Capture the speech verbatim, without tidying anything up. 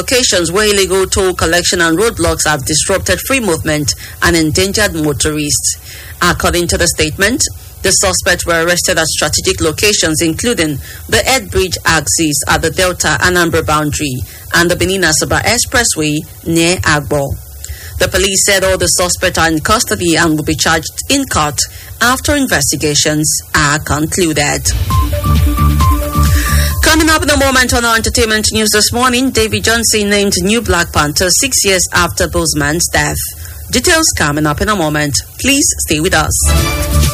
locations where illegal toll collection and roadblocks have disrupted free movement and endangered motorists. According to the statement, the suspects were arrested at strategic locations including the Ed Bridge axis at the Delta Anambra boundary and the Benin-Asaba Expressway near Agbo. The police said all the suspects are in custody and will be charged in court after investigations are concluded. Coming up in a moment on our entertainment news this morning, Davy Johnson named new Black Panther six years after Boseman's death. Details coming up in a moment. Please stay with us.